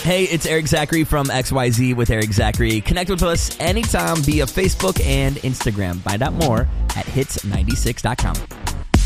Hey, it's Eric Zachary from XYZ with Eric Zachary. Connect with us anytime via Facebook and Instagram. Find out more at hits96.com.